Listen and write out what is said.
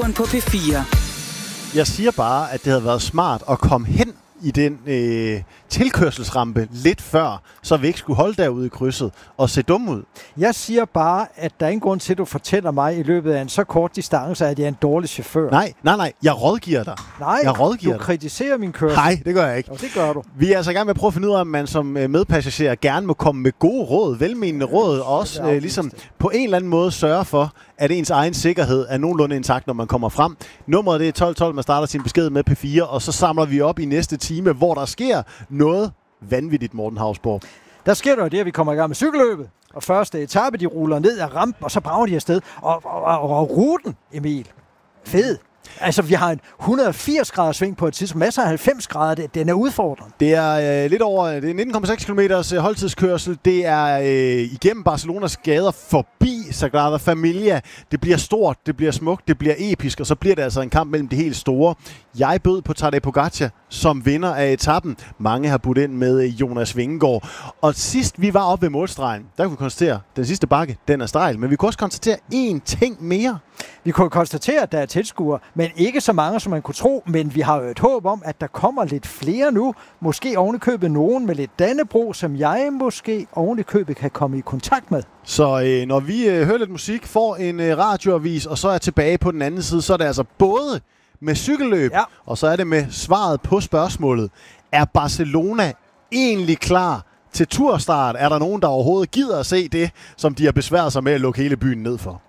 Turen på P4. Jeg siger bare, at det havde været smart at komme hen i den tilkørselsrampe lidt før, så vi ikke skulle holde derude i krydset og se dumme ud. Jeg siger bare, at der er ingen grund til, at du fortæller mig i løbet af en så kort distance, at jeg er en dårlig chauffør. Nej. Jeg rådgiver dig. Du kritiserer min kørsel. Nej, det gør jeg ikke. Og det gør du. Vi er altså i gang med at prøve at finde ud af, om man som medpassager gerne må komme med gode råd, velmenende råd, og også ligesom på en eller anden måde sørge for, at ens egen sikkerhed er nogenlunde intakt, når man kommer frem. Nummeret det er 1212, man starter sin besked med P4, og så samler vi op i næste time, hvor der sker noget vanvittigt, Morten Hausborg. Der sker jo det, at vi kommer i gang med cykelløbet. Og første etape, de ruller ned ad rampen, og så brager de afsted. Og ruten, Emil, fed. Altså, vi har en 180 grader sving på et tidspunkt. Masser af 90 grader. Den er udfordrende. Det er lidt over, det er 19,6 km holdtidskørsel. Det er igennem Barcelonas gader, forbi Sagrada Familia. Det bliver stort, det bliver smukt, det bliver episk, og så bliver det altså en kamp mellem de helt store. Jeg bød på Tadej Pogačar som vinder af etappen. Mange har budt ind med Jonas Vingegaard. Og sidst vi var oppe ved målstregen, der kunne vi konstatere, at den sidste bakke, den er stejl. Men vi kunne også konstatere én ting mere. Vi kunne konstatere, at der er tilskuere, men ikke så mange, som man kunne tro. Men vi har jo et håb om, at der kommer lidt flere nu. Måske ovenikøbet nogen med lidt Dannebrog, som jeg måske ovenikøbet kan komme i kontakt med. Så når vi hører lidt musik, får en radioavis, og så er tilbage på den anden side, så er det altså både med cykelløb, og så er det med svaret på spørgsmålet. Er Barcelona egentlig klar til turstart? Er der nogen, der overhovedet gider at se det, som de har besværet sig med at lukke hele byen ned for?